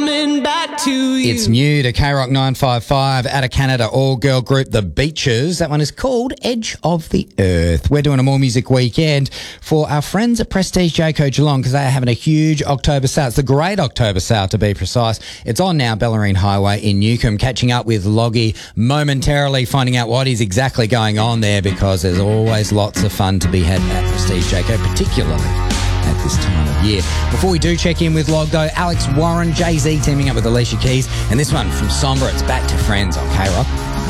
coming back to you. It's new to K-Rock 955 out of Canada, all-girl group The Beaches. That one is called Edge of the Earth. We're doing a More Music weekend for our friends at Prestige Jayco Geelong because they are having a huge October sale. It's the Great October Sale, to be precise. It's on now, Bellarine Highway in Newcombe. Catching up with Loggy momentarily, finding out what is exactly going on there because there's always lots of fun to be had at Prestige Jayco, particularly at this time of year. Before we do check in with Log, though, Alex Warren, Jay-Z teaming up with Alicia Keys, and this one from Sombra, it's Back to Friends on K-Rock